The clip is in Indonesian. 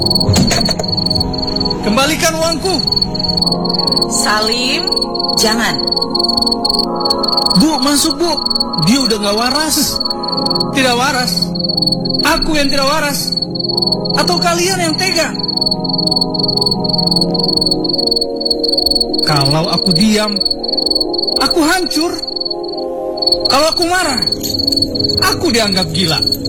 Kembalikan uangku. Salim, jangan. Bu, masuk bu. Dia udah gak waras. Tidak waras? Aku yang tidak waras? Atau kalian yang tega? Kalau aku diam, aku hancur. Kalau aku marah, aku dianggap gila.